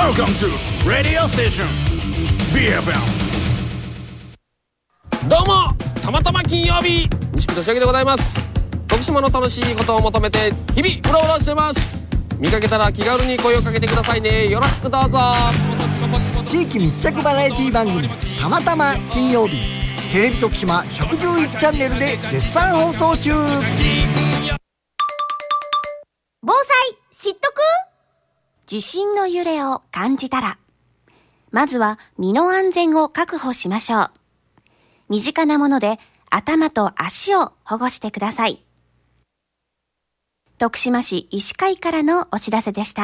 Welcome to Radio Station BFM。 どうも、たまたま金曜日、西木俊明でございます。徳島の楽しいことを求めて日々うろうろしてます。見かけたら気軽に声をかけてくださいね。よろしくどうぞ。 地域密着バラエティ番組たまたま金曜日、テレビ徳島111チャンネルで絶賛放送中。 防災知っとく？地震の揺れを感じたら、まずは身の安全を確保しましょう。身近なもので頭と足を保護してください。徳島市医師会からのお知らせでした。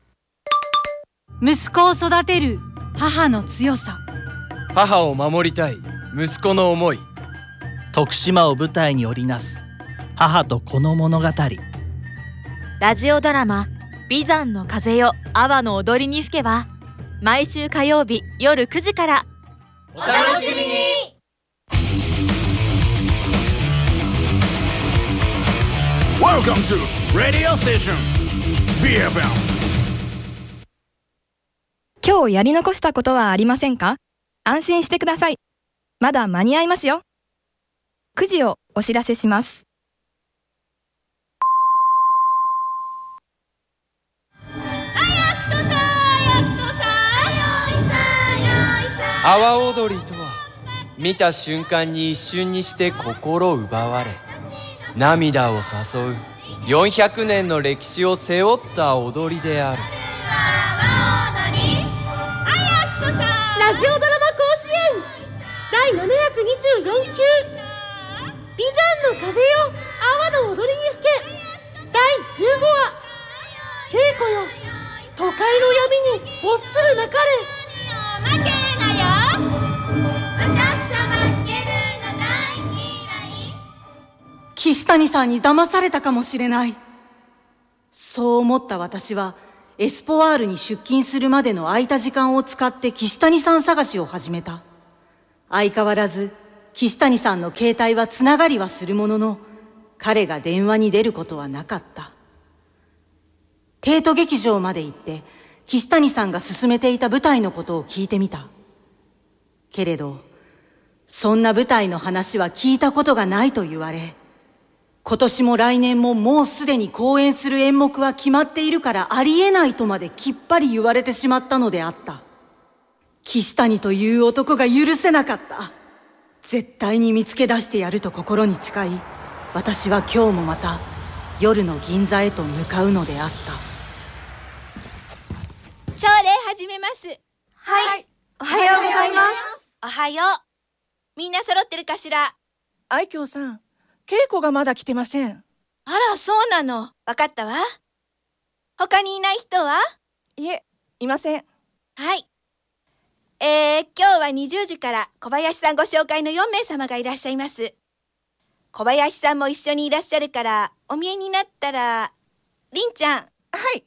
息子を育てる母の強さ、 母を守りたい息子の思い、 徳島を舞台に織りなす母と子の物語。 ラジオドラマ美山の風よ阿波の踊りに吹けば、毎週火曜日夜9時から。 お楽しみに。 Welcome to Radio Station BFM。 今日やり残したことはありませんか？安心してください。まだ間に合いますよ。9時をお知らせします。 阿波踊りとは、見た瞬間に一瞬にして心奪われ、涙を誘う400年の歴史を背負った踊りである。 ラジオドラマ甲子園第724期美山の風よ阿波の踊りに吹け第15話。稽古よ、都会の闇に没するなかれ。負けなよ、私は負けるの大嫌い。 岸谷さんに騙されたかもしれない。そう思った私はエスポワールに出勤するまでの空いた時間を使って岸谷さん探しを始めた。相変わらず岸谷さんの携帯はつながりはするものの、彼が電話に出ることはなかった。帝都劇場まで行って岸谷さんが進めていた舞台のことを聞いてみた。けれどそんな舞台の話は聞いたことがないと言われ、今年も来年ももうすでに公演する演目は決まっているからありえないとまできっぱり言われてしまったのであった。岸谷という男が許せなかった。絶対に見つけ出してやると心に誓い、私は今日もまた夜の銀座へと向かうのであった。 朝礼始めます。 はい、おはようございます。 おはよう。みんな揃ってるかしら。 愛嬌さん、稽古がまだ来てません。 あら、そうなの。わかったわ。他にいない人は？ いえ、いません。 はい。今日は20時から小林さんご紹介の4名様がいらっしゃいます。小林さんも一緒にいらっしゃるから、お見えになったら、りんちゃん。 はい。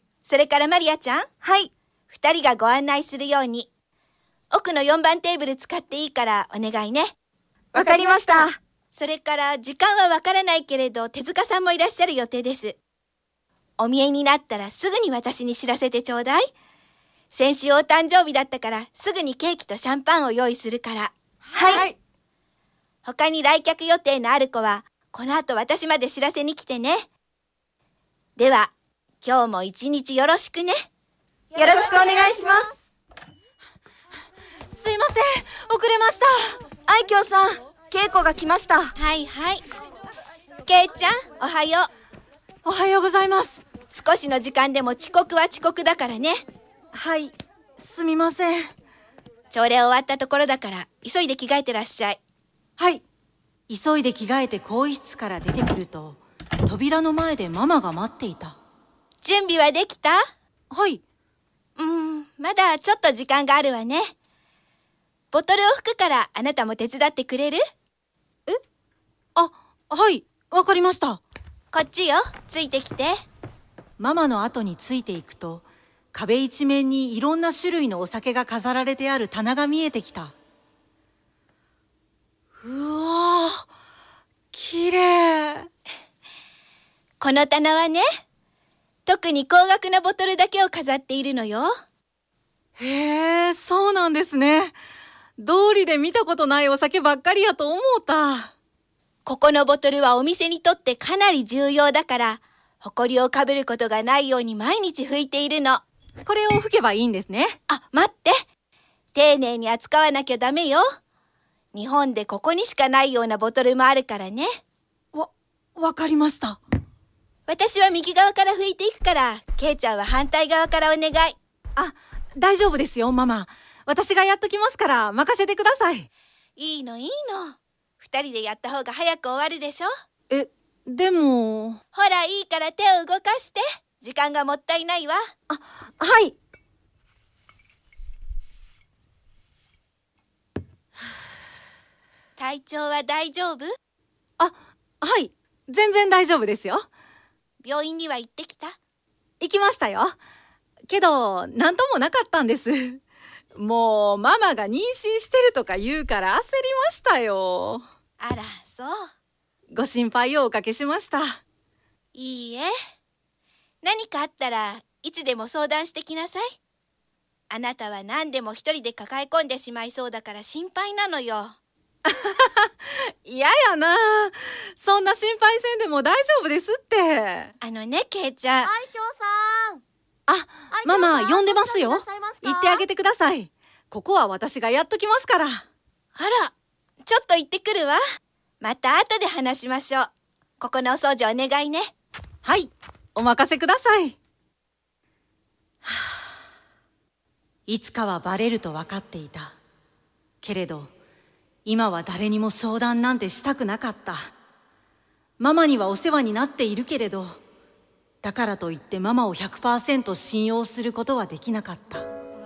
それからマリアちゃん。 はい。 2人がご案内するように。奥の4番テーブル使っていいからお願いね。 わかりました。 それから時間はわからないけれど、手塚さんもいらっしゃる予定です。お見えになったらすぐに私に知らせてちょうだい。先週お誕生日だったからすぐにケーキとシャンパンを用意するから。 はい。 他に来客予定のある子はこの後私まで知らせに来てね。では今日も一日よろしくね。 よろしくお願いします。すいません、遅れました。愛嬌さん、稽古が来ました。 はいはい。けいちゃん、おはよう。おはようございます。 少しの時間でも遅刻は遅刻だからね。 はい、すみません。 朝礼終わったところだから急いで着替えてらっしゃい。 はい。急いで着替えて更衣室から出てくると、扉の前でママが待っていた。 準備はできた？ はい。 まだちょっと時間があるわね。ボトルを拭くからあなたも手伝ってくれる？ え？あ、はい、わかりました。 こっちよ、ついてきて。 ママの後についていくと、壁一面にいろんな種類のお酒が飾られてある棚が見えてきた。うわー、きれい。 この棚はね、特に高額なボトルだけを飾っているのよ。 へえ、そうなんですね。道理で見たことないお酒ばっかりやと思うた。 ここのボトルはお店にとってかなり重要だから、埃をかぶることがないように毎日拭いているの。 これを拭けばいいんですね。 あ、待って。丁寧に扱わなきゃダメよ。日本でここにしかないようなボトルもあるからね。 わかりました。 私は右側から拭いていくから、ケイちゃんは反対側からお願い。 あ、大丈夫ですよ、ママ。私がやっときますから任せてください。 いいのいいの。二人でやった方が早く終わるでしょ。 でも。 ほら、いいから手を動かして。時間がもったいないわ。 はい。 体調は大丈夫？ はい。全然大丈夫ですよ。 病院には行ってきた？ 行きましたよ。けど、なんともなかったんです。もう、ママが妊娠してるとか言うから焦りましたよ。 あら、そう。 ご心配をおかけしました。 いいえ。何かあったらいつでも相談してきなさい。あなたは何でも一人で抱え込んでしまいそうだから心配なのよ。 嫌やな。そんな心配せんでも大丈夫ですって。 ケイちゃん。 愛嬌さん。 ママ呼んでますよ。言ってあげてください。ここは私がやっときますから。 あら、ちょっと行ってくるわ。また後で話しましょう。ここのお掃除お願いね。 はい、お任せください。いつかはバレると分かっていた。けれど、今は誰にも相談なんてしたくなかった。ママにはお世話になっているけれど、だからといってママを 100% 信用することはできなかった。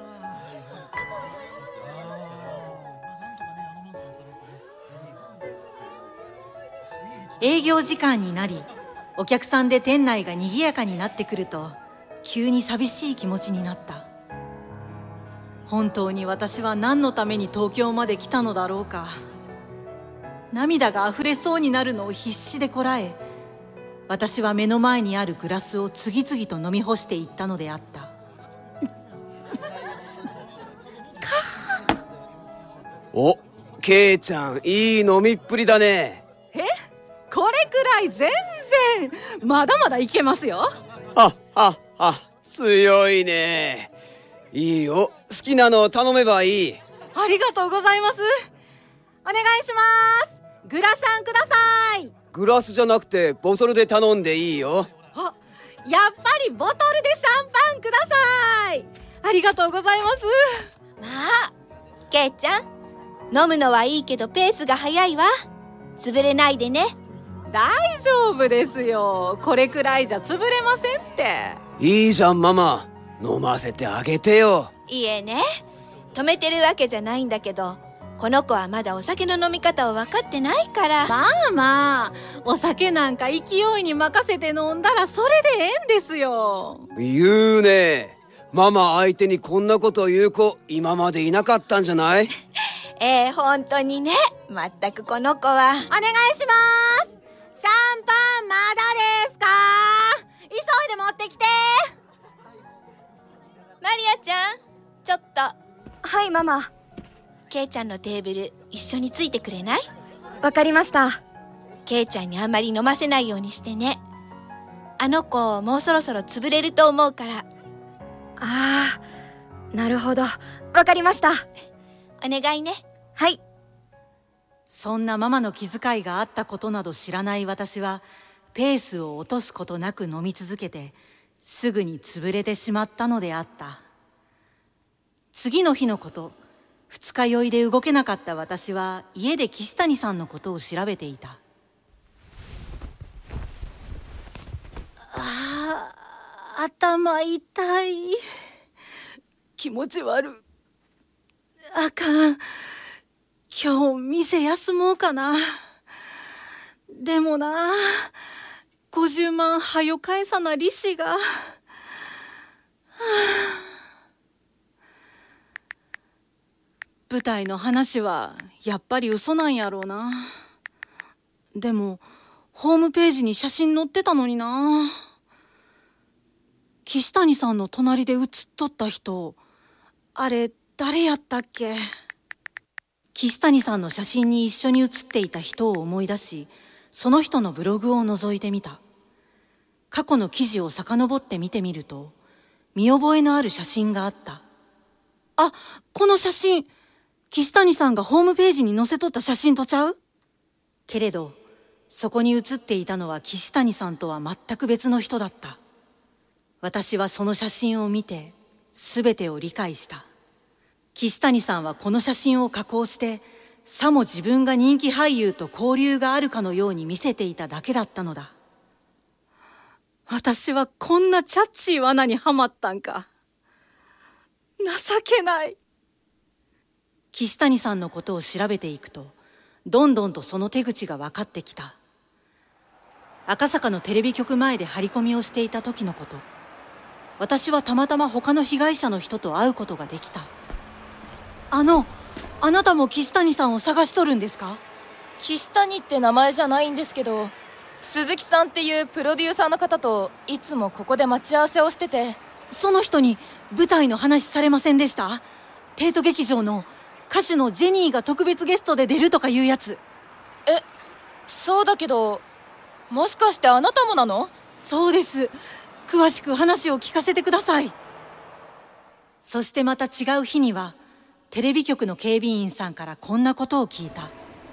営業時間になり、お客さんで店内が賑やかになってくると、急に寂しい気持ちになった。本当に私は何のために東京まで来たのだろうか。涙があふれそうになるのを必死でこらえ、私は目の前にあるグラスを次々と飲み干していったのであった。 お、ケイちゃん、いい飲みっぷりだね。 これくらい全然まだまだいけますよ。 強いね。いいよ、好きなの頼めばいい。 ありがとうございます。お願いします。グラシャンください。 グラスじゃなくてボトルで頼んでいいよ。 やっぱりボトルでシャンパンください。ありがとうございます。 まあ、ケイちゃん、飲むのはいいけどペースが早いわ。潰れないでね。 大丈夫ですよ。これくらいじゃ潰れませんって。 いいじゃんママ、飲ませてあげてよ。 いいえね、止めてるわけじゃないんだけど、この子はまだお酒の飲み方を分かってないから。 まあ、お酒なんか勢いに任せて飲んだらそれでええんですよ。 言うね。ママ相手にこんなことを言う子今までいなかったんじゃない？ 本当にね。まったくこの子は。 お願いします。シャンパンまだですか？急いで持ってきて。 マリアちゃん、ちょっと。 はい、ママ。 ケイちゃんのテーブル一緒についてくれない？ わかりました。 ケイちゃんにあんまり飲ませないようにしてね。あの子もうそろそろ潰れると思うから。 なるほど。わかりました。 お願いね。 はい。 そんなママの気遣いがあったことなど知らない私は、ペースを落とすことなく飲み続けて、すぐに潰れてしまったのであった。次の日のこと、二日酔いで動けなかった私は家で岸谷さんのことを調べていた。頭痛い。気持ち悪い。あかん。今日店休もうかな。でもな、50万はよ返さな利子が。舞台の話はやっぱり嘘なんやろうな。でもホームページに写真載ってたのにな。岸谷さんの隣で写っとった人、 あれ、誰やったっけ？岸谷さんの写真に一緒に写っていた人を思い出し、その人のブログを覗いてみた。過去の記事を遡って見てみると、見覚えのある写真があった。あ、この写真、岸谷さんがホームページに載せとった写真とちゃう？けれど、そこに写っていたのは岸谷さんとは全く別の人だった。私はその写真を見て、すべてを理解した。岸谷さんはこの写真を加工して、さも自分が人気俳優と交流があるかのように見せていただけだったのだ。私はこんなチャッチー罠にはまったんか。情けない。岸谷さんのことを調べていくと、どんどんとその手口が分かってきた。赤坂のテレビ局前で張り込みをしていた時のこと。私はたまたま他の被害者の人と会うことができた。あなたも岸谷さんを探しとるんですか？ 岸谷って名前じゃないんですけど、鈴木さんっていうプロデューサーの方といつもここで待ち合わせをしてて。 その人に舞台の話されませんでした？帝都劇場の歌手のジェニーが特別ゲストで出るとかいうやつ。 そうだけど、もしかしてあなたもなの？ そうです。詳しく話を聞かせてください。そしてまた違う日には、テレビ局の警備員さんからこんなことを聞いた。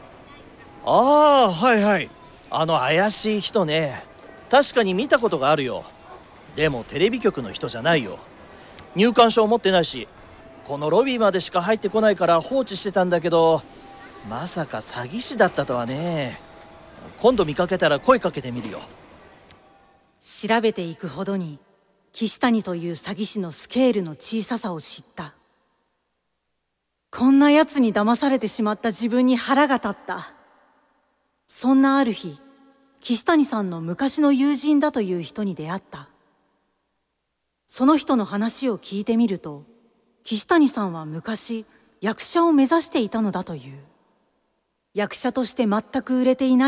はいはい。怪しい人ね。確かに見たことがあるよ。でもテレビ局の人じゃないよ。入館証持ってないし、このロビーまでしか入ってこないから放置してたんだけど、まさか詐欺師だったとはね。今度見かけたら声かけてみるよ。 調べていくほどに、岸谷という詐欺師のスケールの小ささを知った。こんな奴に騙されてしまった自分に腹が立った。そんなある日、岸谷さんの昔の友人だという人に出会った。その人の話を聞いてみると、岸谷さんは昔、役者を目指していたのだという。役者として全く売れていない